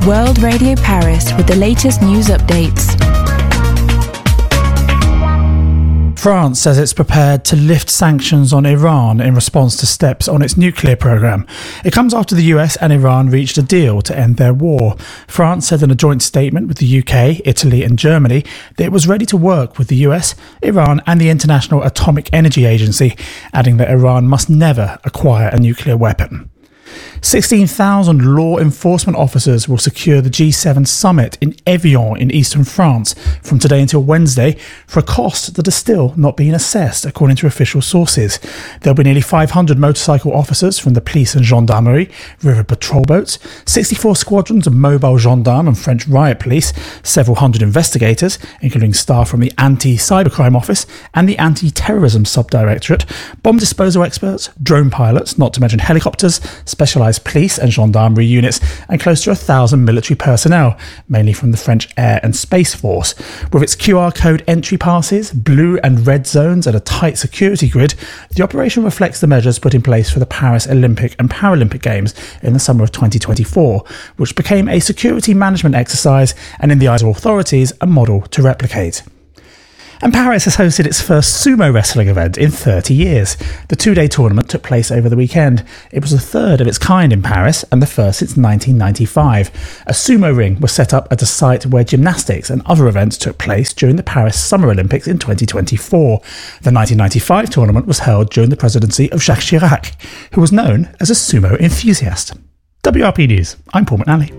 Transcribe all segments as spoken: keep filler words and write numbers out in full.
World Radio Paris with the latest news updates. France says it's prepared to lift sanctions on Iran in response to steps on its nuclear programme. It comes after the U S and Iran reached a deal to end their war. France said in a joint statement with the U K, Italy and Germany that it was ready to work with the U S, Iran and the International Atomic Energy Agency, adding that Iran must never acquire a nuclear weapon. sixteen thousand law enforcement officers will secure the G seven summit in Evian in eastern France from today until Wednesday for a cost that is still not being assessed, according to official sources. There'll be nearly five hundred motorcycle officers from the police and gendarmerie, river patrol boats, sixty-four squadrons of mobile gendarmes and French riot police, several hundred investigators, including staff from the Anti-Cybercrime Office and the Anti-Terrorism Subdirectorate, bomb disposal experts, drone pilots, not to mention helicopters, specialised police and gendarmerie units, and close to a thousand military personnel, mainly from the French Air and Space Force. With its Q R code entry passes, blue and red zones, and a tight security grid, the operation reflects the measures put in place for the Paris Olympic and Paralympic Games in the summer of twenty twenty-four, which became a security management exercise and, in the eyes of authorities, a model to replicate. And Paris has hosted its first sumo wrestling event in thirty years. The two-day tournament took place over the weekend. It was the third of its kind in Paris and the first since nineteen ninety-five. A sumo ring was set up at a site where gymnastics and other events took place during the Paris Summer Olympics in twenty twenty-four. The nineteen ninety-five tournament was held during the presidency of Jacques Chirac, who was known as a sumo enthusiast. W R P News, I'm Paul McNally.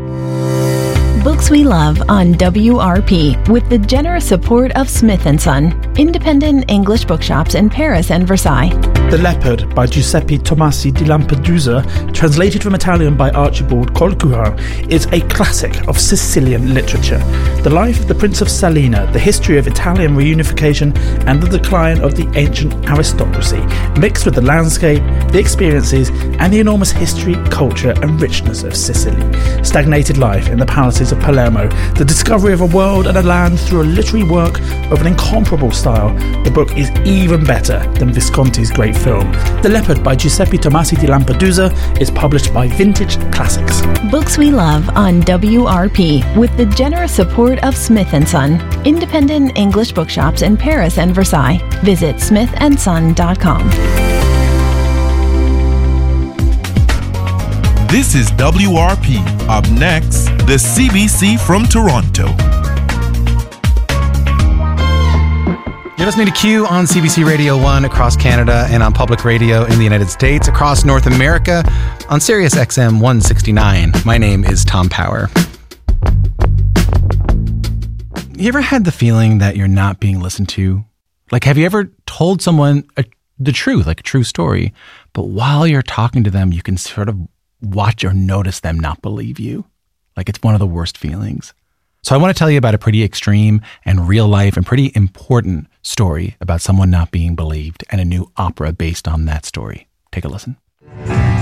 Books we love on W R P with the generous support of Smith and Son, independent English bookshops in Paris and Versailles. The Leopard by Giuseppe Tomasi di Lampedusa, translated from Italian by Archibald Colquhoun, is a classic of Sicilian literature. The life of the Prince of Salina, the history of Italian reunification and the decline of the ancient aristocracy, mixed with the landscape, the experiences and the enormous history, culture and richness of Sicily. Stagnated life in the palaces of Palermo, the discovery of a world and a land through a literary work of an incomparable style. The book is even better than Visconti's great film. The Leopard by Giuseppe Tomasi di Lampedusa is published by Vintage Classics. Books we love on W R P with the generous support of Smith and Son, independent English bookshops in Paris and Versailles. Visit smith and son dot com. This is W R P. Up next, the C B C from Toronto. You're listening to Q on C B C Radio one across Canada and on public radio in the United States, across North America on Sirius X M one sixty-nine. My name is Tom Power. You ever had the feeling that you're not being listened to? Like, have you ever told someone a, the truth, like a true story, but while you're talking to them, you can sort of watch or notice them not believe you? Like, it's one of the worst feelings. So I want to tell you about a pretty extreme and real life and pretty important story about someone not being believed and a new opera based on that story. Take a listen.